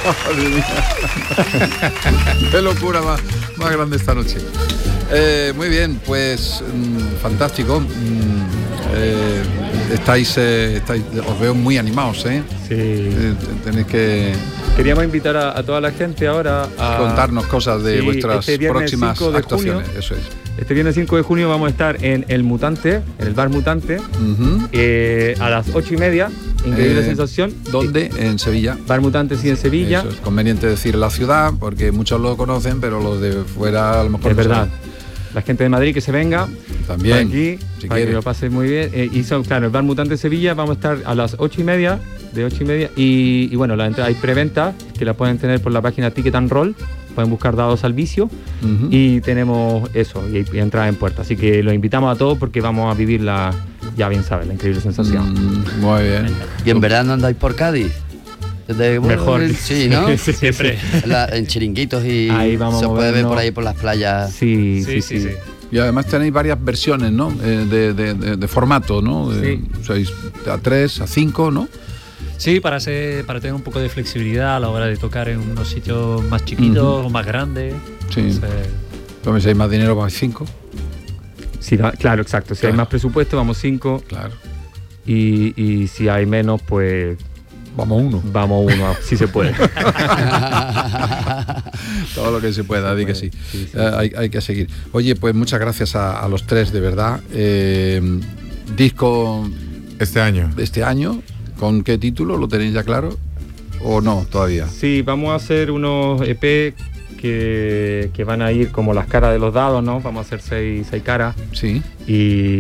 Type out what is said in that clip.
Madre mía. Qué locura más grande esta noche. Muy bien, pues fantástico. Estáis, os veo muy animados, ¿eh? Sí. Tenéis que... Queríamos invitar a toda la gente ahora a contarnos cosas de vuestras próximas 5 de actuaciones. junio, eso es. Este viernes 5 de junio vamos a estar en El Mutante, en el Bar Mutante, a las 8:30. Increíble sensación. ¿Dónde? En Sevilla. Bar Mutante, sí, en Sevilla. Eso es conveniente decir la ciudad, porque muchos lo conocen, pero los de fuera a lo mejor es no verdad. saben. La gente de Madrid que se venga También, aquí, si para quiere. que lo pase muy bien. Y son, claro, el Bar Mutante Sevilla, vamos a estar a las 8:30, de 8:30. Y bueno, la entrada hay preventa, que la pueden tener por la página Ticket and Roll. Pueden buscar Dados al Vicio. Y tenemos eso, y entrada en puerta. Así que los invitamos a todos porque vamos a vivir ya bien sabes, la increíble sensación. Muy bien. ¿Y en verano andáis por Cádiz? Mejor. Sí, ¿no? Sí, siempre. En chiringuitos y ahí vamos se a puede ver movernos. por ahí por las playas. Sí. Y además tenéis varias versiones, ¿no? De formato, ¿no? Sois a 3, a 5, ¿no? Sí, para tener un poco de flexibilidad a la hora de tocar en unos sitios más chiquitos o más grandes. Sí. Entonces, Como si hay más dinero, vais 5. Sí, claro, exacto. Si hay más presupuesto, vamos 5. Claro. Y si hay menos, pues... Vamos 1. Vamos 1, si se puede. Todo lo que se pueda, di que sí. Sí. Hay que seguir. Oye, pues muchas gracias a los tres, de verdad. Disco este año. ¿Con qué título? ¿Lo tenéis ya claro? ¿O no, todavía? Sí, vamos a hacer unos EP que van a ir como las caras de los dados, ¿no? Vamos a hacer 6 caras. Sí. Y